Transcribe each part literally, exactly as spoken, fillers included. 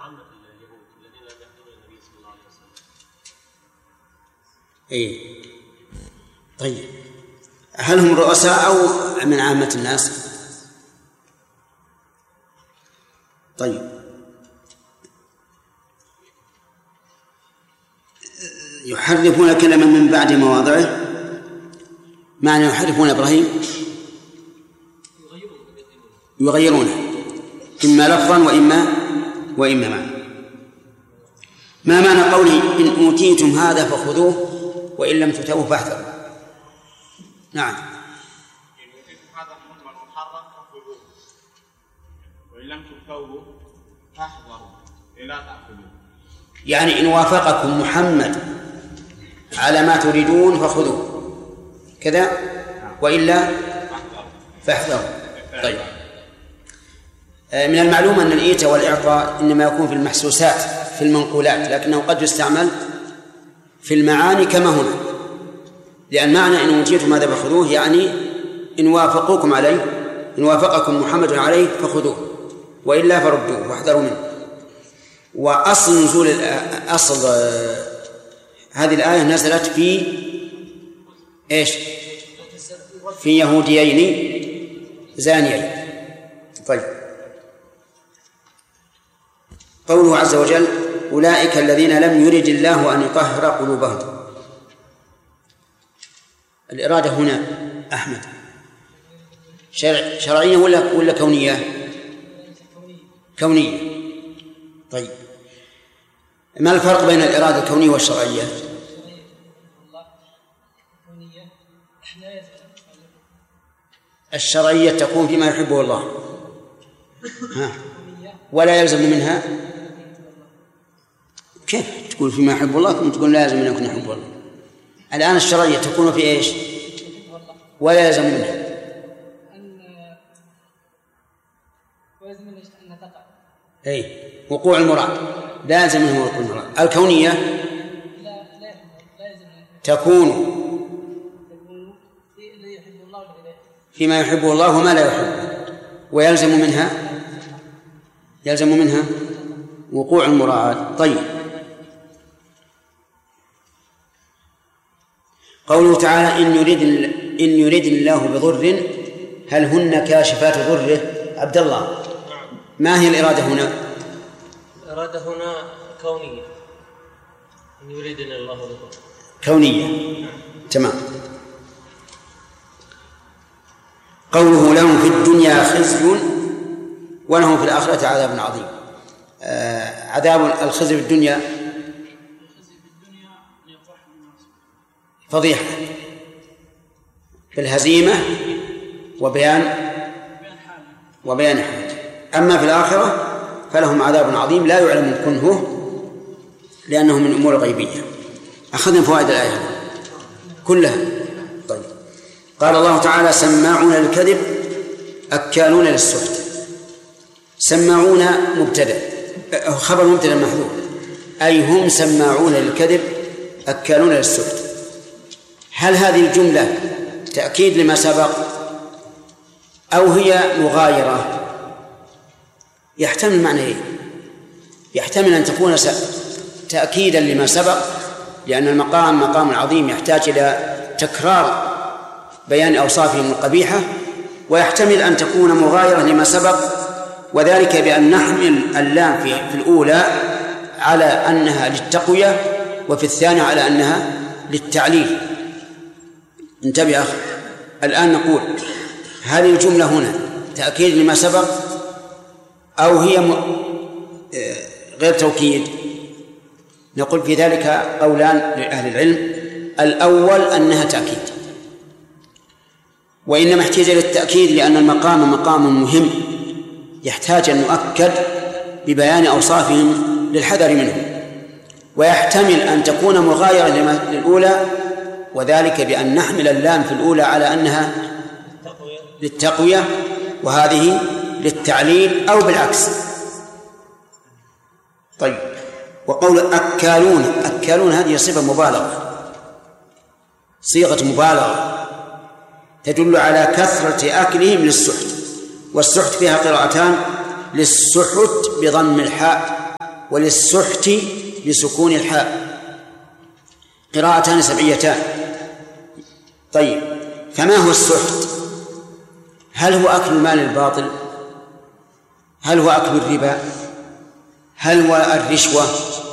عامة اليهود الذين لم يحضروا النبي صلى الله عليه وسلم. إيه طيب، هل هم رؤساء أو من عامة الناس؟ طيب، يحرفون كلمة من بعد مواضعه، معنى يحرفون إبراهيم يغيرونه إما لفظا وإما وإما معنى. ما معنى قوله إن أوتيتم هذا فخذوه وإن لم تؤتوه فاحذروا؟ نعم، إن أوتيتم هذا محرم فخذوه وإن لم تؤتوه فاحذروا لا تأخذوه. يعني إن وافقكم محمد على ما تريدون فخذوه كذا وإلا فاحذروا. طيب، من المعلوم أن الإيتاء والإعطاء إنما يكون في المحسوسات في المنقولات، لكنه قد يستعمل في المعاني كما هنا، لأن معنى إن أوتيتم هذا فخذوه يعني إن وافقوكم عليه، إن وافقكم محمد عليه فخذوه وإلا فردوه واحذروا منه. وأصل نزول أصل هذه الآية نزلت في إيش؟ في يهوديين زانيين. طيب، قوله عز وجل أولئك الذين لم يرد الله أن يطهر قلوبهم. الإرادة هنا أحمد شرع شرعية ولا ولا كونية؟ كونية. طيب، ما الفرق بين الإرادة الكونية والشرعية؟ الشرعية تكون فيما يحبه الله ها. ولا يلزم منها. كيف تقول فيما يحب الله ثم تقول لا يلزم منها يكون يحب الله؟ الآن الشرعية تكون في إيش ولا يلزم منها؟ أي وقوع المراد لا يلزم منه وقوع المراد. الكونية تكون فيما يحبه الله وما لا يحبه، ويلزم منها يلزم منها وقوع المراد. طيب، قوله تعالى إن يريد إن يريد الله بضر هل هن كاشفات ضره؟ عبد الله، ما هي الإرادة هنا؟ الإرادة هنا كونية، إن يريدنا الله بضر كونية. تمام. قوله لهم في الدنيا خزي ولهم في الآخرة عذاب عظيم. آه عذاب الخزي في الدنيا فضيحة في الهزيمة وبيان وبيان حاله. أما في الآخرة فلهم عذاب عظيم لا يعلم كنهه لأنه من أمور غيبية. أخذنا فوائد الآية كلها. طيب، قال الله تعالى سماعون للكذب أكالون للسحت. سماعون مبتدأ خبر مبتدأ محذوف، أي هم سماعون للكذب أكالون للسحت. هل هذه الجملة تأكيد لما سبق أو هي مغايرة؟ يحتمل معنيين، يحتمل أن تكون تأكيدا لما سبق لأن المقام مقام عظيم يحتاج إلى تكرار بيان أوصافهم القبيحة، ويحتمل أن تكون مغايرة لما سبق، وذلك بأن نحمل اللام في الأولى على أنها للتقوية وفي الثانية على أنها للتعليل. انتبه أخي، الآن نقول هل الجملة هنا تأكيد لما سبق أو هي غير توكيد؟ نقول في ذلك قولان لأهل العلم. الأول أنها تأكيد، وإنما احتاج للتأكيد لأن المقام مقام مهم يحتاج أن نؤكد ببيان أوصافهم للحذر منه، ويحتمل أن تكون مغايرة للأولى، وذلك بأن نحمل اللام في الأولى على أنها للتقوية وهذه للتعليل أو بالعكس. طيب، وقول أكالون أكالون هذه صفة مبالغة، صيغة مبالغة تدل على كثرة أكلهم للسحت، والسحت فيها قراءتان، للسحت بضم الحاء وللسحت بسكون الحاء، قراءتان سبعيتان. طيب، فما هو السحت؟ هل هو أكل المال الباطل؟ هل هو أكل الربا؟ هل هو الرشوة؟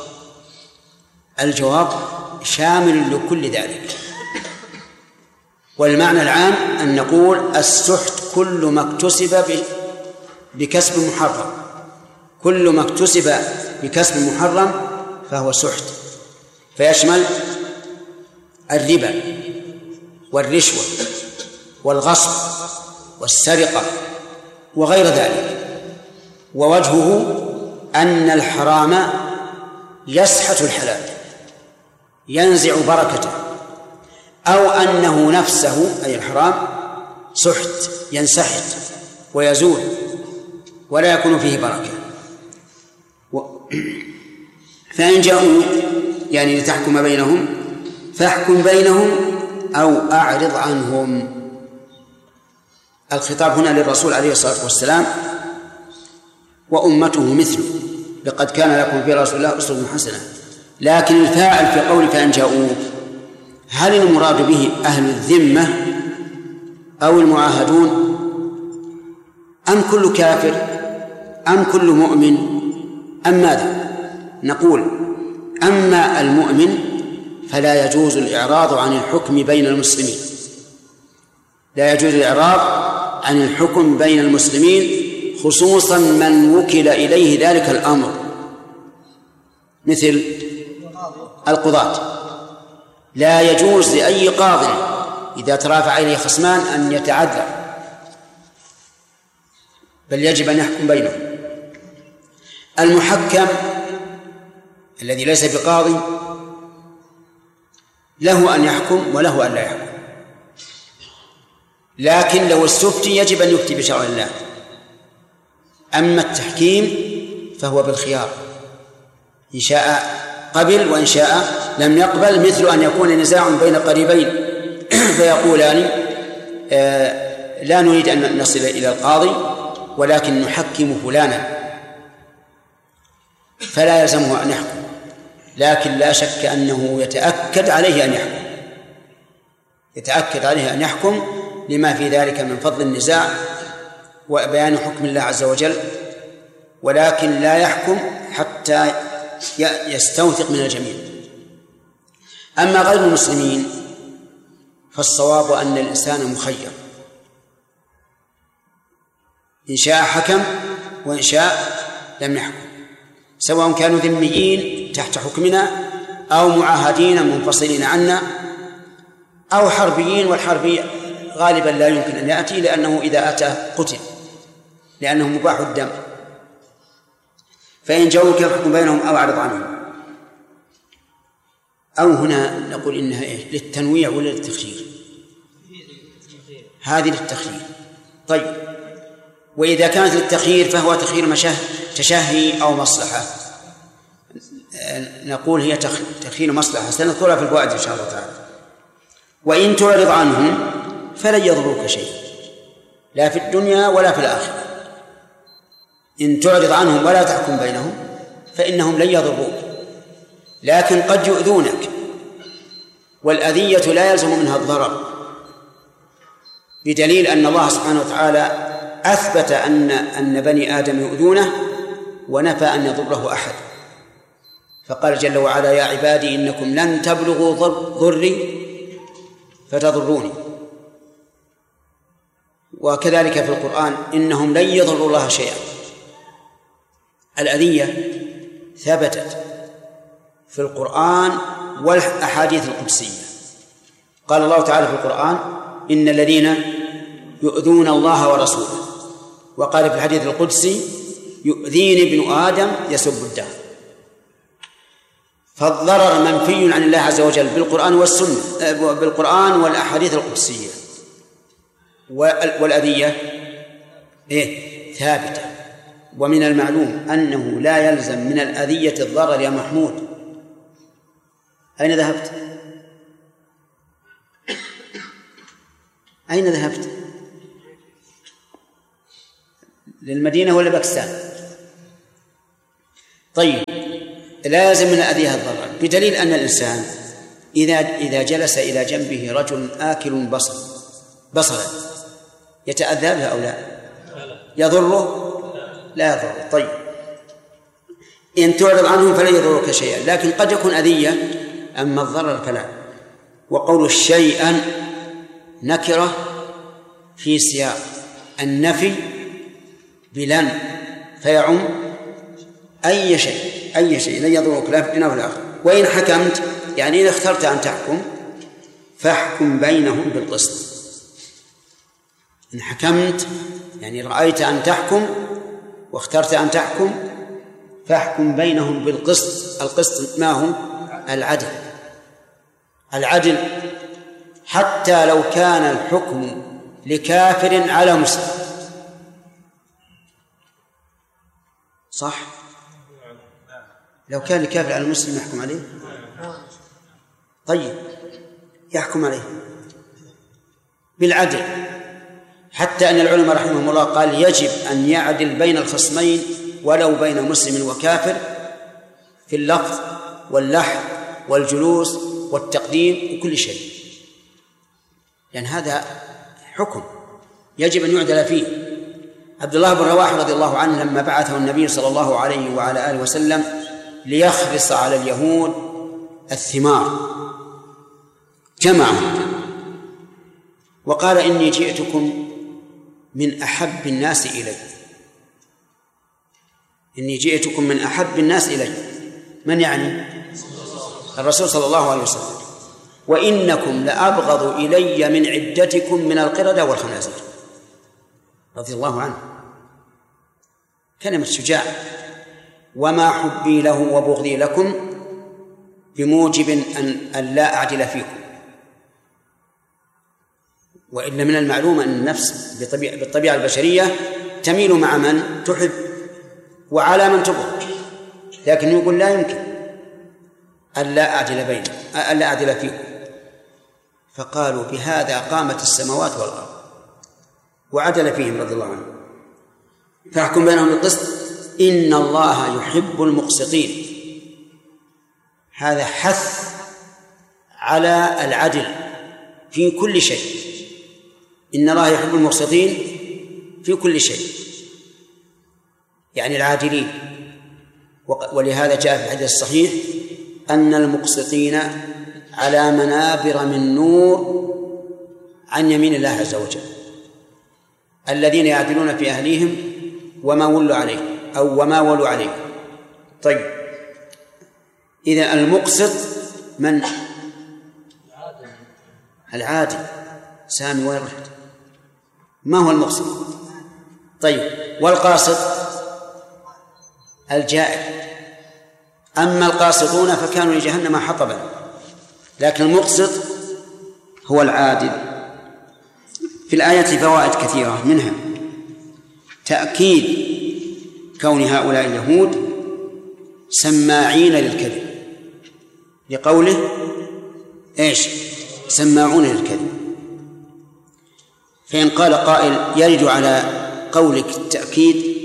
الجواب شامل لكل ذلك، والمعنى العام أن نقول السحت كل ما اكتسب بكسب محرم، كل ما اكتسب بكسب محرم فهو سحت، فيشمل الربا والرشوة والغصب والسرقة وغير ذلك. ووجهه أن الحرام يسحت الحلال، ينزع بركته، أو أنه نفسه أي الحرام سحت، ينسحت ويزول ولا يكون فيه بركة. و... فإن جاءوا يعني لتحكم بينهم فاحكم بينهم أو أعرض عنهم. الخطاب هنا للرسول عليه الصلاة والسلام وأمته مثله، لقد كان لكم في رسول الله أسوة حسنة. لكن الفاعل في قول فإن جاءوا، هل المراد به أهل الذمة أو المعاهدون أم كل كافر أم كل مؤمن أم ماذا؟ نقول أما المؤمن فلا يجوز الإعراض عن الحكم بين المسلمين، لا يجوز الإعراض عن الحكم بين المسلمين، خصوصا من وكل إليه ذلك الأمر مثل القضاة. لا يجوز لأي قاض إذا ترافع إليه خصمان أن يتعذر، بل يجب أن يحكم بينهم. المحكم الذي ليس بقاضي له أن يحكم وله أن لا يحكم، لكن لو استفتي يجب أن يفتي بشرع الله. أما التحكيم فهو بالخيار، إن شاء قبل وإن شاء لم يقبل، مثل أن يكون نزاع بين قريبين فيقولان آه لا نريد أن نصل إلى القاضي ولكن نحكم فلانا، فلا يلزمه أن يحكم، لكن لا شك أنه يتأكد عليه أن يحكم، يتأكد عليه أن يحكم لما في ذلك من فضل النزاع وبيان حكم الله عز وجل، ولكن لا يحكم حتى يستوثق من الجميع. أما غير المسلمين فالصواب أن الإنسان مخير، إن شاء حكم وإن شاء لم يحكم، سواء كانوا ذميين تحت حكمنا أو معاهدين منفصلين عنا أو حربيين، والحربي غالبا لا يمكن أن يأتي لأنه إذا أتى قتل لأنه مباح الدم. فإن جاءوك فاحكم بينهم أو أعرض عنهم. أو هنا نقول إنها إيه؟ للتنويع ولا للتخيير؟ هذه للتخيير. طيب، وإذا كانت للتخيير فهو تخيير مشه... تشهي أو مصلحة، نقول هي تخيير مصلحة، سنذكرها في الفوائد إن شاء الله تعالى. وإن تعرض عنهم فلن يضروك شيء لا في الدنيا ولا في الآخرة. إن تعرض عنهم ولا تحكم بينهم فإنهم لن يضروك، لكن قد يؤذونك، والأذية لا يلزم منها الضرر، بدليل أن الله سبحانه وتعالى أثبت أن أن بني آدم يؤذونه ونفى أن يضره أحد، فقال جل وعلا يا عبادي إنكم لن تبلغوا ضري فتضروني. وكذلك في القرآن إنهم لن يضروا الله شيئا. الأذية ثبتت في القرآن والأحاديث القدسية. قال الله تعالى في القرآن إن الذين يؤذون الله ورسوله، وقال في الحديث القدسي يؤذيني ابن آدم يسب الدهر. فالضرر منفي عن الله عز وجل بالقرآن والسنة، بالقرآن والأحاديث القدسية، والأذية إيه؟ ثابتة. ومن المعلوم أنه لا يلزم من الأذية الضرر يا محمود. أين ذهبت؟ أين ذهبت؟ للمدينة ولا باكستان؟ طيب، لازم من أذيها الضرر، بدليل أن الإنسان إذا إذا جلس إلى جنبه رجل آكل بصل بصلا يتأذى بها أو لا؟ يضره؟ لا يضره. طيب، إن تعرض عنهم فلا يضرك شيئا، لكن قد يكون أذية، أما الضرر فلا. وقول شيئا نكرة في سياق النفي بلن فيعم أي شيء، أي شيء لن يضرك لا في الدنيا ولا في الآخرة. وإن حكمت يعني إذا اخترت أن تحكم فاحكم بينهم بالقسط. إن حكمت يعني رأيت أن تحكم واخترت أن تحكم فاحكم بينهم بالقسط. القسط ما هو؟ العدل. العدل حتى لو كان الحكم لكافر على مسلم، صح؟ لو كان لكافر على المسلم يحكم عليه؟ طيب، يحكم عليه بالعدل، حتى أن العلماء رحمهم الله قال يجب أن يعدل بين الخصمين ولو بين مسلم وكافر في اللفظ واللحظ والجلوس والتقديم وكل شيء، لأن يعني هذا حكم يجب أن يعدل فيه. عبد الله بن رواحة رضي الله عنه لما بعثه النبي صلى الله عليه وعلى آله وسلم ليخرص على اليهود الثمار جمعهم وقال إني جئتكم من أحب الناس إلي، إني جئتكم من أحب الناس إلي، من يعني؟ الرسول صلى الله عليه وسلم، وإنكم لأبغض إلي من عدتكم من القردة والخنازير، رضي الله عنه. كلمة شجاع. وما حبي له وبغضي لكم بموجب أن, أن لا أعدل فيكم. وإلا من المعلوم أن النفس بالطبيعة البشرية تميل مع من تحب وعلى من تبغض، لكن يقول لا يمكن أن لا أعدل بينهم، أن لا أعدل فيكم. فقالوا بهذا قامت السماوات والأرض، وعدل فيهم رضي الله عنه. فاحكم بينهم بالقسط إن الله يحب المقسطين. هذا حث على العدل في كل شيء. إن الله يحب المقسطين في كل شيء، يعني العادلين. ولهذا جاء في الحديث الصحيح أن المقسطين على منابر من نور عن يمين الله عز وجل، الذين يعدلون في أهليهم وما ولوا عليه أو وما ولوا عليه. طيب، إذا المقسط من؟ العادل. سامي وين رحت؟ ما هو المقسط؟ طيب، والقاسط؟ الجائر. أما القاسطون فكانوا لجهنم حطبا، لكن المقسط هو العادل. في الآية فوائد كثيرة، منها تأكيد كون هؤلاء اليهود سماعين للكذب، لقوله إيش؟ سماعون للكذب. فإن قال قائل يرد على قولك التأكيد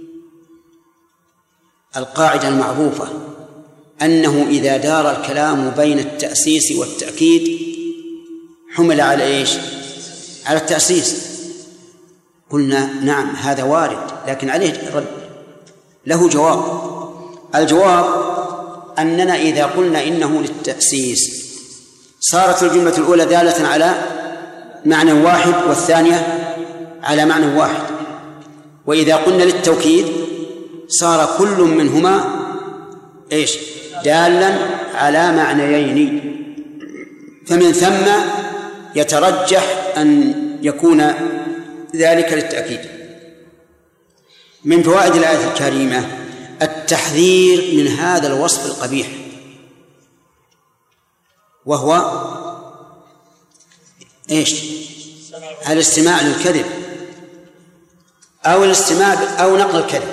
القاعدة المعروفة أنه إذا دار الكلام بين التأسيس والتأكيد حمل على إيش؟ على التأسيس. قلنا نعم هذا وارد، لكن عليه رد، له جواب. الجواب أننا إذا قلنا إنه للتأسيس صارت الجملة الأولى دالة على معنى واحد والثانية على معنى واحد، وإذا قلنا للتوكيد صار كل منهما إيش؟ دالا على معنيين. فمن ثم يترجح أن يكون ذلك للتأكيد. من فوائد الآية الكريمة التحذير من هذا الوصف القبيح، وهو إيش؟ الاستماع للكذب أو الاستماع أو نقل الكذب،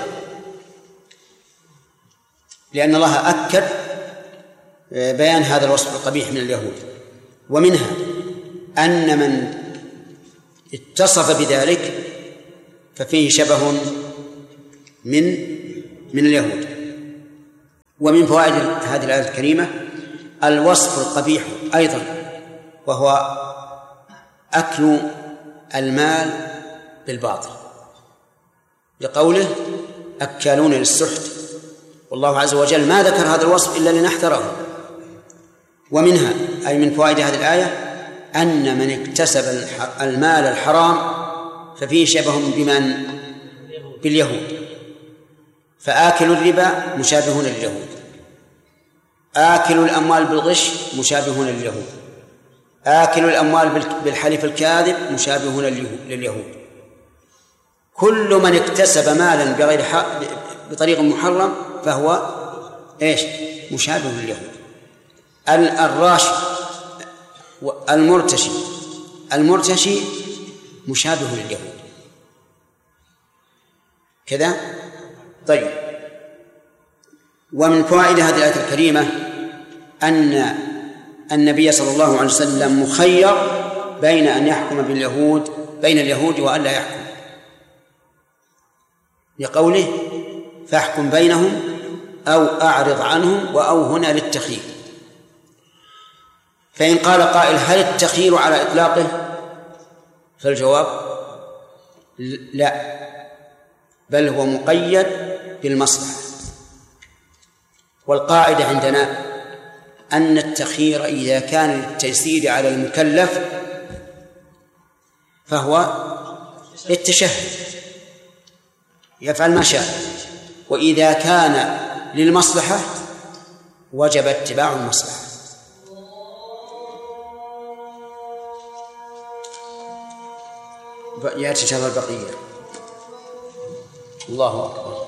لأن الله أكد بيان هذا الوصف القبيح من اليهود. ومنها أن من اتصف بذلك ففيه شبه من من اليهود. ومن فوائد هذه الآية الكريمة الوصف القبيح أيضا، وهو أكل المال بالباطل، لقوله أكالون للسحت، والله عز وجل ما ذكر هذا الوصف إلا لنحذره. ومنها أي من فوائد هذه الآية أن من اكتسب المال الحرام ففيه شبه بمن باليهود، فآكل الربا مشابهون لليهود، آكل الأموال بالغش مشابهون لليهود، آكل الأموال بالحلف الكاذب مشابهون لليهود. كل من اكتسب مالا بغير حق بطريق محرم فهو ايش؟ مشابه لليهود. الراشي المرتشي المرتشي مشابه لليهود كذا. طيب، ومن فوائد هذه الآية الكريمة أن النبي صلى الله عليه وسلم مخير بين أن يحكم باليهود بين اليهود وأن لا يحكم، لقوله فاحكم بينهم أو أعرض عنهم، وأو هنا للتخيير. فإن قال قائل هل التخيير على إطلاقه؟ فالجواب لا، بل هو مقيد بالمصلحة. والقاعدة عندنا أن التخيير إذا كان للتيسير على المكلف فهو للتشهد يفعل ما شاء، وإذا كان للمصلحة وجب اتباع المصلحة. يأتي شر البقية. الله أكبر.